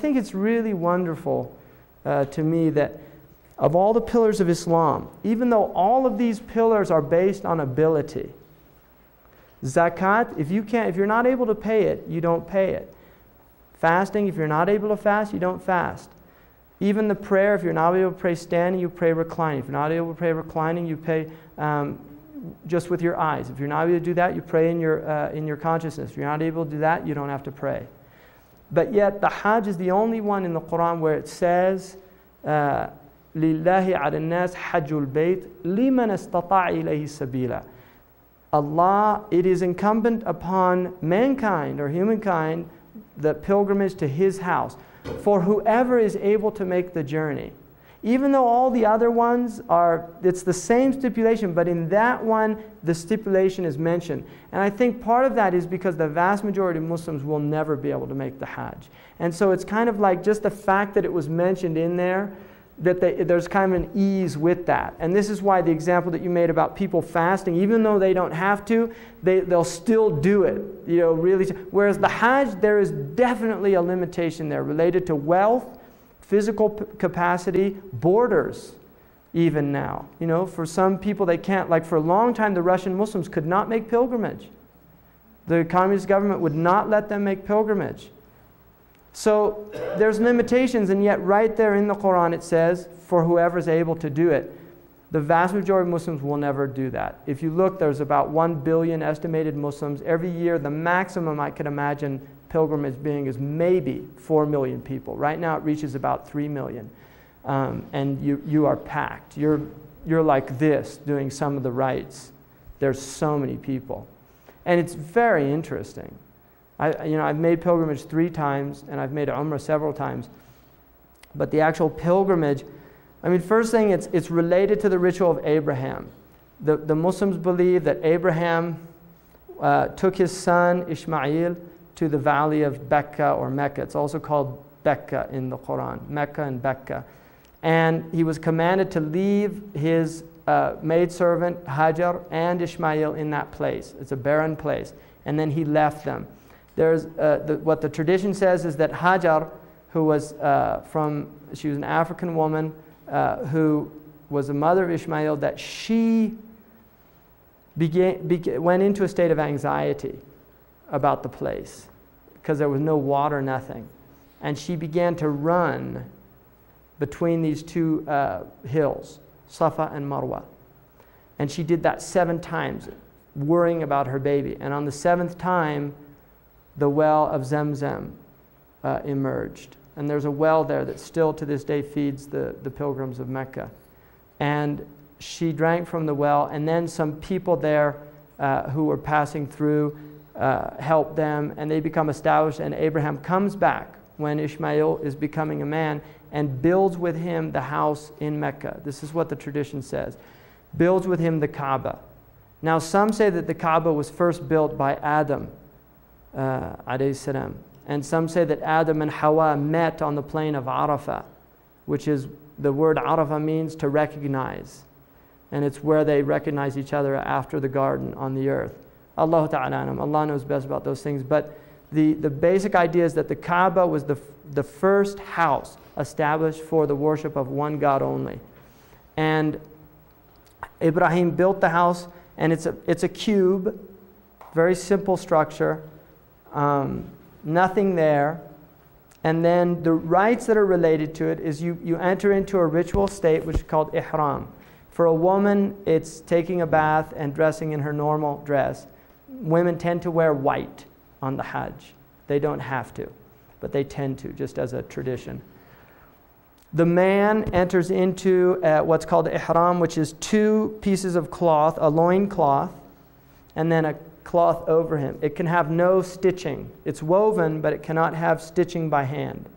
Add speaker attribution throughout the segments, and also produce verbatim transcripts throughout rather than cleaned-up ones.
Speaker 1: think it's really wonderful uh, to me that of all the pillars of Islam, even though all of these pillars are based on ability, zakat, if you can't, if you're not able to pay it, you don't pay it. Fasting, if you're not able to fast, you don't fast. Even the prayer, if you're not able to pray standing, you pray reclining. If you're not able to pray reclining, you pray um, just with your eyes. If you're not able to do that, you pray in your uh, in your consciousness. If you're not able to do that, you don't have to pray. But yet, the Hajj is the only one in the Quran where it says, uh, "Lillahi ala nas hajjul bayt liman istata'a ilayhi sabila." Allah, it is incumbent upon mankind or humankind the pilgrimage to His house for whoever is able to make the journey. Even though all the other ones are, it's the same stipulation, but in that one, the stipulation is mentioned. And I think part of that is because the vast majority of Muslims will never be able to make the Hajj. And so it's kind of like just the fact that it was mentioned in there, that they, there's kind of an ease with that. And this is why the example that you made about people fasting, even though they don't have to, they, they'll still do it. You know, really. Whereas the Hajj, there is definitely a limitation there related to wealth, physical p- capacity, borders, even now. You know, for some people they can't, like for a long time the Russian Muslims could not make pilgrimage. The communist government would not let them make pilgrimage. So there's limitations, and yet right there in the Quran it says, for whoever's able to do it. The vast majority of Muslims will never do that. If you look, there's about one billion estimated Muslims. Every year, the maximum I could imagine pilgrimage being is maybe four million people. Right now it reaches about three million. Um, and you, you are packed. You're, you're like this doing some of the rites. There's so many people. And it's very interesting. I, you know, I've made pilgrimage three times, and I've made Umrah several times. But the actual pilgrimage, I mean, first thing, it's, it's related to the ritual of Abraham. The, the Muslims believe that Abraham uh, took his son Ishmael to the valley of Becca or Mecca. It's also called Becca in the Quran, Mecca and Becca. And he was commanded to leave his uh, maidservant Hajar and Ishmael in that place. It's a barren place. And then he left them. There's uh, the, what the tradition says is that Hajar, who was uh, from, she was an African woman uh, who was the mother of Ishmael, that she began, began, went into a state of anxiety about the place because there was no water, nothing. And she began to run between these two uh, hills, Safa and Marwa. And she did that seven times, worrying about her baby. And on the seventh time, the well of Zamzam uh, emerged. And there's a well there that still to this day feeds the, the pilgrims of Mecca. And she drank from the well, and then some people there uh, who were passing through uh, helped them, and they become established, and Abraham comes back when Ishmael is becoming a man and builds with him the house in Mecca. This is what the tradition says. Builds with him the Kaaba. Now some say that the Kaaba was first built by Adam, uh, alayhi salam. And some say that Adam and Hawa met on the plain of Arafah, which is, the word Arafah means to recognize. And it's where they recognize each other after the garden on the earth. Allah Ta'ala, Allah knows best about those things. But the, the basic idea is that the Kaaba was the, the first house established for the worship of one God only. And Ibrahim built the house, and it's a, it's a cube, very simple structure, um, nothing there. And then the rites that are related to it is you, you enter into a ritual state which is called ihram. For a woman, it's taking a bath and dressing in her normal dress. Women tend to wear white on the Hajj. They don't have to, but they tend to, just as a tradition. The man enters into uh, what's called ihram, which is two pieces of cloth, a loin cloth, and then a cloth over him. It can have no stitching. It's woven, but it cannot have stitching by hand.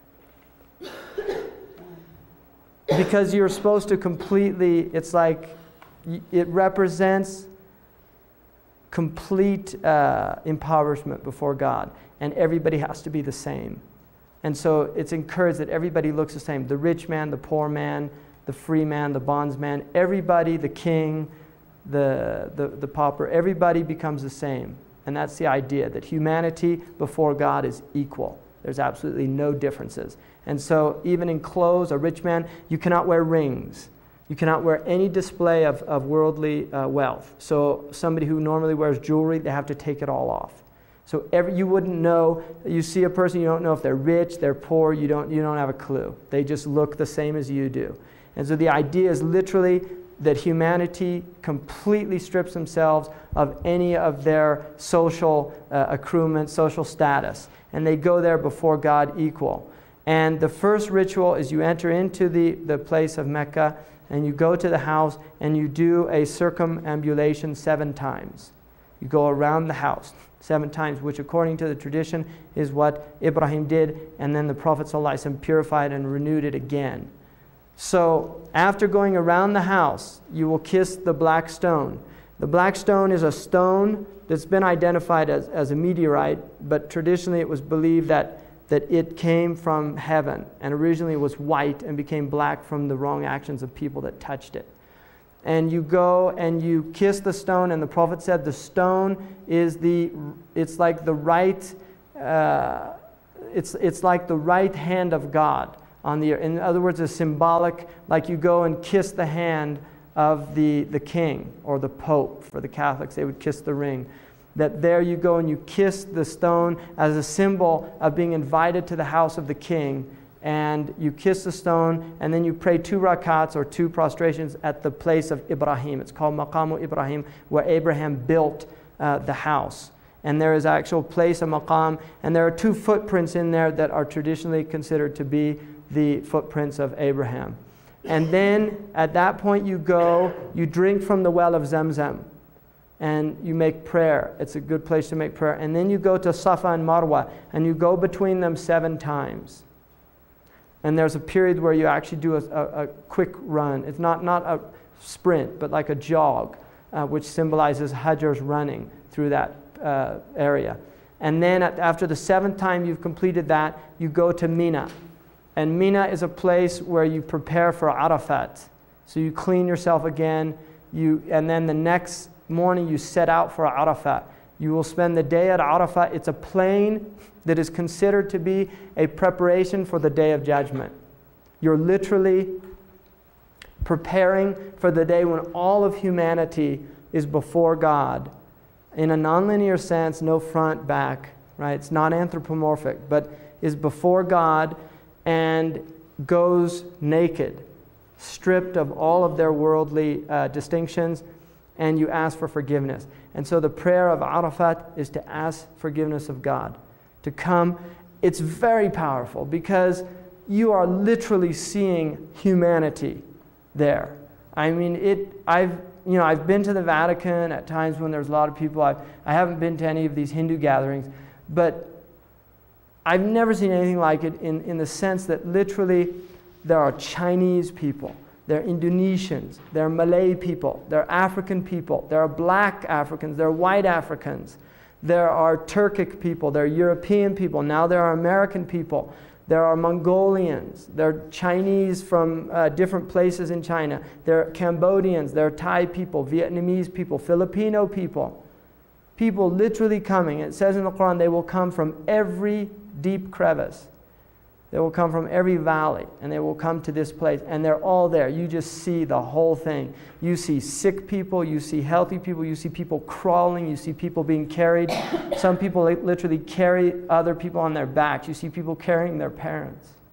Speaker 1: Because you're supposed to completely, it's like, it represents complete uh, impoverishment before God. And everybody has to be the same. And so it's encouraged that everybody looks the same. The rich man, the poor man, the free man, the bondsman, everybody, the king, the, the, the pauper, everybody becomes the same. And that's the idea, that humanity before God is equal. There's absolutely no differences. And so even in clothes, a rich man, you cannot wear rings. You cannot wear any display of, of worldly uh, wealth. So somebody who normally wears jewelry, they have to take it all off. So every, you wouldn't know, you see a person, you don't know if they're rich, they're poor, you don't, you don't have a clue. They just look the same as you do. And so the idea is literally that humanity completely strips themselves of any of their social uh, accruement, social status. And they go there before God equal. And the first ritual is you enter into the, the place of Mecca, and you go to the house, and you do a circumambulation seven times. You go around the house seven times, which according to the tradition is what Ibrahim did, and then the Prophet ﷺ purified and renewed it again. So after going around the house, you will kiss the black stone. The black stone is a stone that's been identified as, as a meteorite, but traditionally it was believed that, that it came from heaven, and originally it was white and became black from the wrong actions of people that touched it. And you go and you kiss the stone, and the Prophet said the stone is the, it's like the right, uh, it's, it's like the right hand of God on the earth. In other words, it's symbolic, like you go and kiss the hand of the, the king or the Pope. For the Catholics, they would kiss the ring. That there you go and you kiss the stone as a symbol of being invited to the house of the king. And you kiss the stone, and then you pray two rakats or two prostrations at the place of Ibrahim. It's called Maqamu Ibrahim, where Abraham built uh, the house. And there is an actual place, a maqam, and there are two footprints in there that are traditionally considered to be the footprints of Abraham. And then at that point you go, you drink from the well of Zamzam, and you make prayer. It's a good place to make prayer. And then you go to Safa and Marwa, and you go between them seven times. And there's a period where you actually do a, a, a quick run. It's not, not a sprint, but like a jog, uh, which symbolizes Hajj's running through that uh, area. And then at, after the seventh time you've completed that, you go to Mina. And Mina is a place where you prepare for Arafat. So you clean yourself again, you, and then the next morning you set out for Arafat. You will spend the day at Arafat. It's a plain that is considered to be a preparation for the Day of Judgment. You're literally preparing for the day when all of humanity is before God in a nonlinear sense, no front, back, right? It's not anthropomorphic, but is before God and goes naked, stripped of all of their worldly uh, distinctions, and you ask for forgiveness. And so the prayer of Arafat is to ask forgiveness of God, to come. It's very powerful because you are literally seeing humanity there. I mean, it. I've you know I've been to the Vatican at times when there's a lot of people. I've, I haven't been to any of these Hindu gatherings, but I've never seen anything like it in, in the sense that literally there are Chinese people, there are Indonesians, there are Malay people, there are African people, there are black Africans, there are white Africans, there are Turkic people, there are European people, now there are American people, there are Mongolians, there are Chinese from uh, different places in China, there are Cambodians, there are Thai people, Vietnamese people, Filipino people. People literally coming. It says in the Quran they will come from every deep crevice. They will come from every valley, and they will come to this place, and they're all there. You just see the whole thing. You see sick people, you see healthy people, you see people crawling, you see people being carried. Some people literally carry other people on their backs. You see people carrying their parents.